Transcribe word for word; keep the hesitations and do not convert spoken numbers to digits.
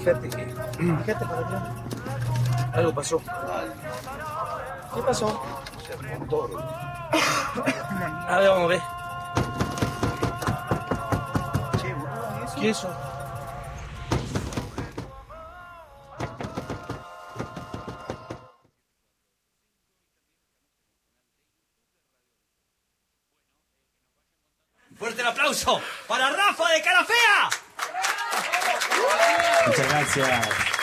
fíjate que... Fíjate para allá. Algo pasó. ¿Qué pasó? Se montó. A ver, vamos a ver. Che, boludo, ¿y eso? ¿Qué es eso? Fuerte el aplauso para Rafa de Cara Fea. Muchas gracias.